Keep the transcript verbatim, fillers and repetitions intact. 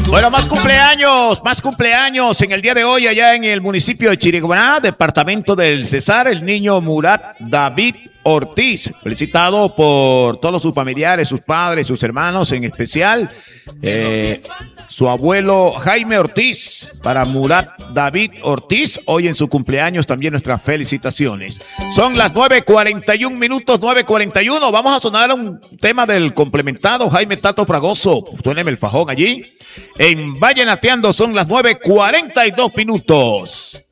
Bueno, más cumpleaños, más cumpleaños en el día de hoy allá en el municipio de Chiriguaná, departamento del Cesar, el niño Murat David Ortiz, felicitado por todos sus familiares, sus padres, sus hermanos, en especial eh, su abuelo Jaime Ortiz. Para Murat David Ortiz, hoy en su cumpleaños también nuestras felicitaciones. Son las nueve cuarenta y un minutos, nueve cuarenta y uno. Vamos a sonar un tema del complementado Jaime Tato Fragoso. Suéneme el fajón allí. En Vallenateando son las nueve cuarenta y dos minutos.